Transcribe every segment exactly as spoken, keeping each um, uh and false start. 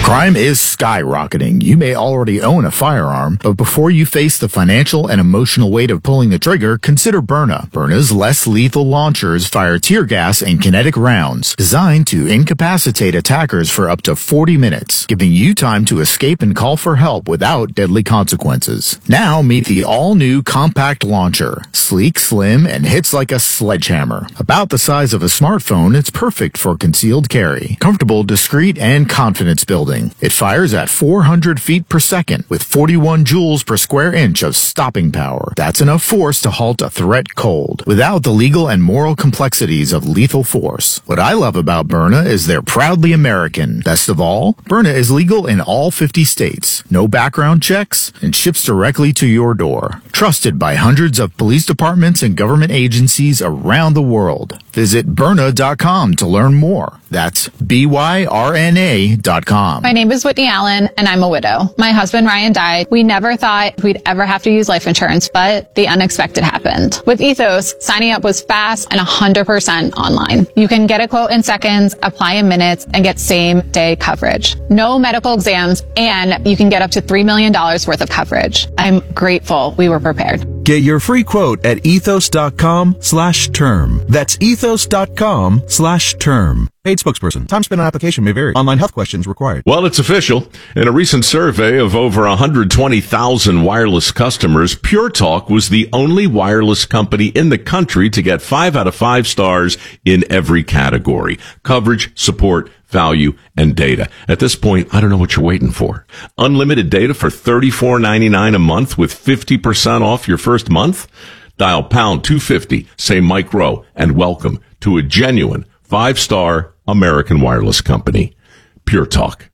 Crime is skyrocketing. You may already own a firearm, but before you face the financial and emotional weight of pulling the trigger, consider Byrna. Byrna's less lethal launchers fire tear gas and kinetic rounds designed to incapacitate attackers for up to forty minutes, giving you time to escape and call for help without deadly consequences. Now meet the all-new compact launcher. Sleek, slim, and hits like a sledgehammer. About the size of a smartphone, it's perfect for concealed carry. Comfortable, discreet, and confidence building. It fires at four hundred feet per second with forty-one joules per square inch of stopping power. That's enough force to halt a threat cold, without the legal and moral complexities of lethal force. What I love about Byrna is they're proudly American. Best of all, Byrna is legal in all fifty states, no background checks, and ships directly to your door. Trusted by hundreds of police departments and government agencies around the world. Visit Byrna dot com to learn more. That's B Y R N A dot com. My name is Whitney Allen, and I'm a widow. My husband, Ryan, died. We never thought we'd ever have to use life insurance, but the unexpected happened. With Ethos, signing up was fast and one hundred percent online. You can get a quote in seconds, apply in minutes, and get same-day coverage. No medical exams, and you can get up to three million dollars worth of coverage. I'm grateful we were prepared. Get your free quote at ethos dot com slash term. That's ethos dot com slash term. Paid spokesperson. Time spent on application may vary. Online health questions required. Well, it's official. In a recent survey of over one hundred twenty thousand wireless customers, Pure Talk was the only wireless company in the country to get five out of five stars in every category. Coverage, support, value, and data. At this point, I don't know what you're waiting for. Unlimited data for thirty-four ninety-nine a month with fifty percent off your first month? Dial pound two fifty, say Mike Rowe, and welcome to a genuine five-star American wireless company. Pure Talk.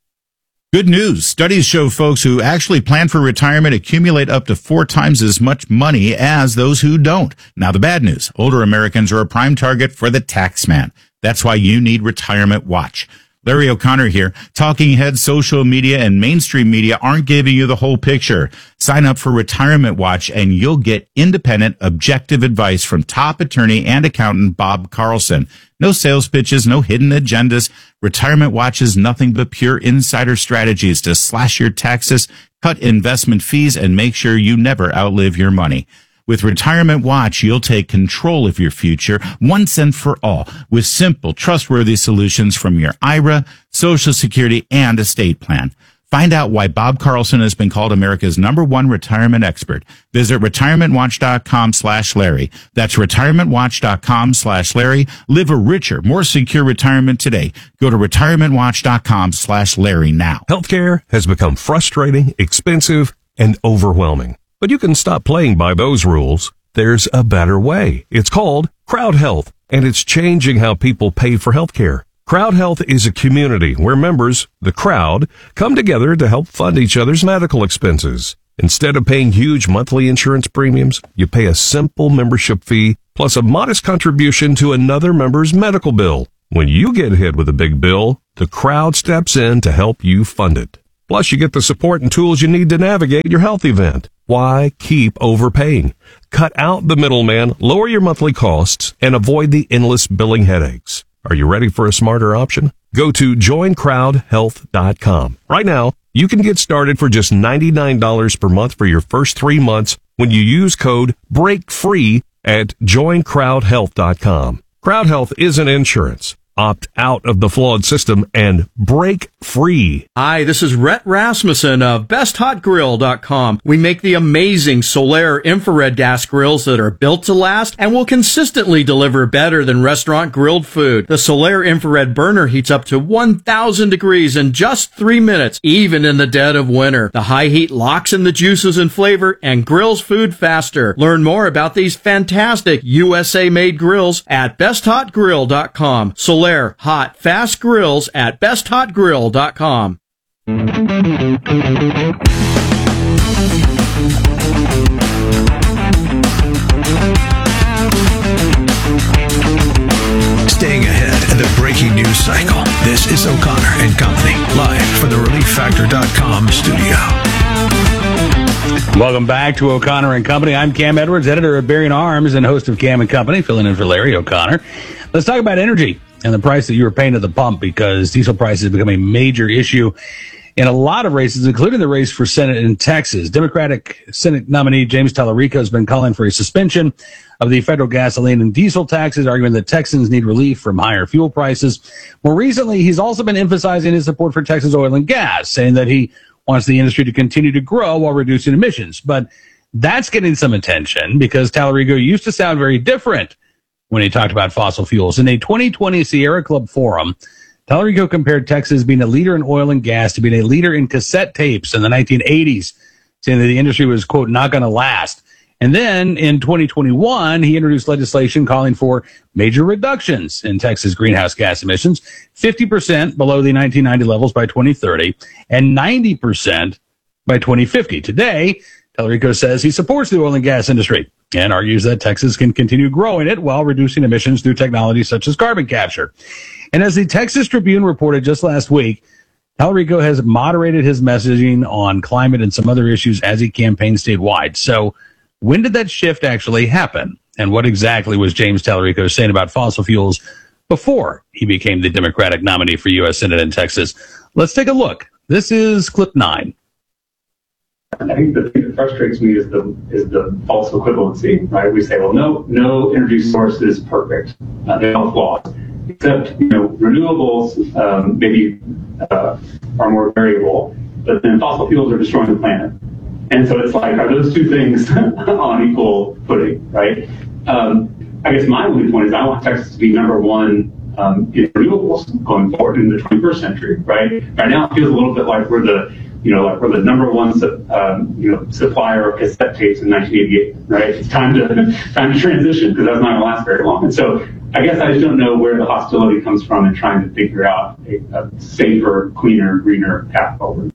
Good news. Studies show folks who actually plan for retirement accumulate up to four times as much money as those who don't. Now, the bad news. Older Americans are a prime target for the tax man. That's why you need Retirement Watch. Larry O'Connor here. Talking heads, social media, and mainstream media aren't giving you the whole picture. Sign up for Retirement Watch and you'll get independent, objective advice from top attorney and accountant Bob Carlson. No sales pitches, no hidden agendas. Retirement Watch is nothing but pure insider strategies to slash your taxes, cut investment fees, and make sure you never outlive your money. With Retirement Watch, you'll take control of your future once and for all with simple, trustworthy solutions from your I R A, Social Security, and estate plan. Find out why Bob Carlson has been called America's number one retirement expert. Visit retirement watch dot com slash Larry. That's retirement watch dot com slash Larry. Live a richer, more secure retirement today. Go to retirement watch dot com slash Larry now. Healthcare has become frustrating, expensive, and overwhelming. But you can stop playing by those rules. There's a better way. It's called Crowd Health, and it's changing how people pay for healthcare. Crowd Health is a community where members, the crowd, come together to help fund each other's medical expenses. Instead of paying huge monthly insurance premiums, you pay a simple membership fee plus a modest contribution to another member's medical bill. When you get hit with a big bill, the crowd steps in to help you fund it. Plus, you get the support and tools you need to navigate your health event. Why keep overpaying? Cut out the middleman, lower your monthly costs, and avoid the endless billing headaches. Are you ready for a smarter option? Go to join crowd health dot com. Right now, you can get started for just ninety-nine dollars per month for your first three months when you use code BREAKFREE at join crowd health dot com. Crowd Health isn't insurance. Opt out of the flawed system and break free. Hi, this is Rhett Rasmussen of best hot grill dot com. We make the amazing Solaire infrared gas grills that are built to last and will consistently deliver better than restaurant grilled food. The Solaire infrared burner heats up to one thousand degrees in just three minutes, even in the dead of winter. The high heat locks in the juices and flavor and grills food faster. Learn more about these fantastic U S A-made grills at best hot grill dot com. Solaire hot, fast grills at best hot grill dot com. Staying ahead of the breaking news cycle. This is O'Connor and Company, live from the relief factor dot com studio. Welcome back to O'Connor and Company. I'm Cam Edwards, editor of Bearing Arms and host of Cam and Company, filling in for Larry O'Connor. Let's talk about energy. and the price that you were paying at the pump, because diesel prices become a major issue in a lot of races, including the race for Senate in Texas. Democratic Senate nominee James Tallarico has been calling for a suspension of the federal gasoline and diesel taxes, arguing that Texans need relief from higher fuel prices. More recently, he's also been emphasizing his support for Texas oil and gas, saying that he wants the industry to continue to grow while reducing emissions. But that's getting some attention because Tallarico used to sound very different when he talked about fossil fuels. In a twenty twenty Sierra Club forum, Tallarico compared Texas being a leader in oil and gas to being a leader in cassette tapes in the nineteen eighties, saying that the industry was, quote, not going to last. And then in twenty twenty-one, he introduced legislation calling for major reductions in Texas greenhouse gas emissions, fifty percent below the nineteen ninety levels by twenty thirty and ninety percent by twenty fifty. Today, Tallarico says he supports the oil and gas industry and argues that Texas can continue growing it while reducing emissions through technology such as carbon capture. And as the Texas Tribune reported just last week, Tallarico has moderated his messaging on climate and some other issues as he campaigned statewide. So when did that shift actually happen? And what exactly was James Tallarico saying about fossil fuels before he became the Democratic nominee for U S Senate in Texas? Let's take a look. This is clip nine. I think the thing that frustrates me is the is the false equivalency, right? We say, well, no, no energy source is perfect. Uh, they're all flawed. Except, you know, renewables um, maybe uh, are more variable, but then fossil fuels are destroying the planet. And so it's like, are those two things on equal footing, right? Um, I guess my only point is I want Texas to be number one um, in renewables going forward in the twenty-first century, right? Right now it feels a little bit like we're the, you know, like we're the number one, um, you know, supplier of cassette tapes in nineteen eighty-eight, right? It's time to time to transition because that's not going to last very long. And so I guess I just don't know where the hostility comes from in trying to figure out a, a safer, cleaner, greener path forward.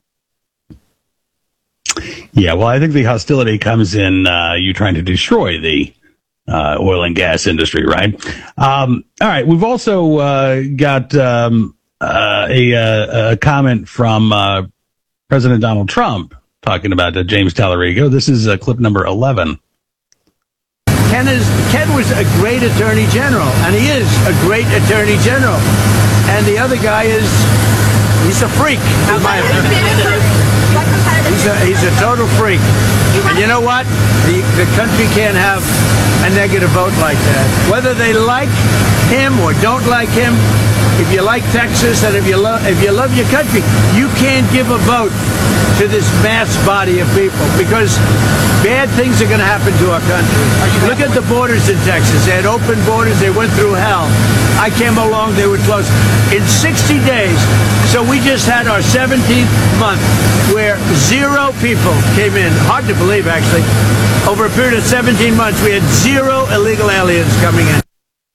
Yeah, well, I think the hostility comes in uh, you trying to destroy the uh, oil and gas industry, right? Um, all right, we've also uh, got um, uh, a, a comment from uh, President Donald Trump talking about uh, James Tallarico. This is uh, clip number eleven. Ken, is, Ken was a great attorney general, and he is a great attorney general. And the other guy is, he's a freak, in my opinion. He's a, he's a total freak. And you know what? The, the country can't have a negative vote like that. Whether they like him or don't like him, if you like Texas and if you love if you love your country, you can't give a vote to this mass body of people because bad things are going to happen to our country. Look at the borders in Texas. They had open borders. They went through hell. I came along. They were closed. In sixty days, so we just had our seventeenth month where zero people came in. Hard to believe, actually. Over a period of seventeen months, we had zero illegal aliens coming in.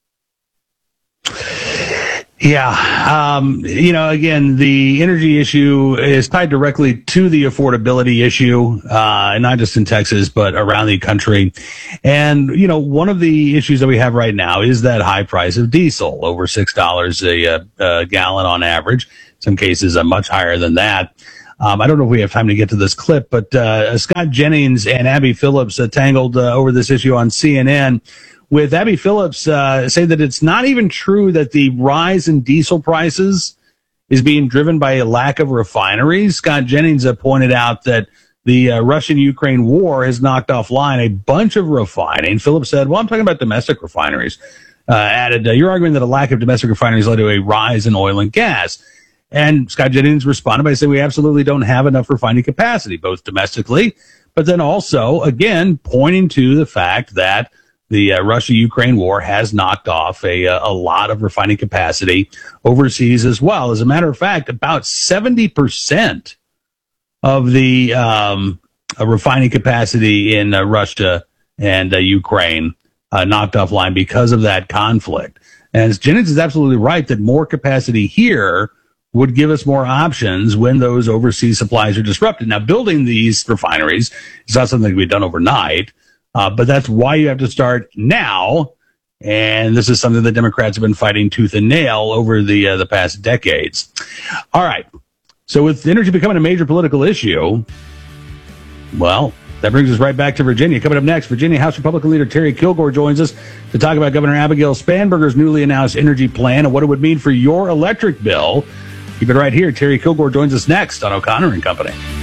Yeah. Um, you know, again, the energy issue is tied directly to the affordability issue, uh, not just in Texas, but around the country. And, you know, one of the issues that we have right now is that high price of diesel, over six dollars a, a, a gallon on average. In some cases, uh, much higher than that. Um, I don't know if we have time to get to this clip, but uh, Scott Jennings and Abby Phillips uh, tangled uh, over this issue on C N N. With Abby Phillips uh, say that it's not even true that the rise in diesel prices is being driven by a lack of refineries. Scott Jennings uh, pointed out that the uh, Russian-Ukraine war has knocked offline a bunch of refining. Phillips said, well, I'm talking about domestic refineries. Uh, added, uh, you're arguing that a lack of domestic refineries led to a rise in oil and gas. And Scott Jennings responded by saying we absolutely don't have enough refining capacity, both domestically, but then also, again, pointing to the fact that the uh, Russia-Ukraine war has knocked off a, a lot of refining capacity overseas as well. As a matter of fact, about seventy percent of the um, uh, refining capacity in uh, Russia and uh, Ukraine uh, knocked offline because of that conflict. And Jennings is absolutely right that more capacity here would give us more options when those overseas supplies are disrupted. Now, building these refineries is not something that can be done overnight. Uh, but that's why you have to start now, and this is something that Democrats have been fighting tooth and nail over the uh, the past decades. All right, so with energy becoming a major political issue, well, That brings us right back to Virginia. Coming up next, Virginia House Republican leader Terry Kilgore joins us to talk about Governor Abigail Spanberger's newly announced energy plan and what it would mean for your electric bill. Keep it right here. Terry Kilgore joins us next on O'Connor and Company.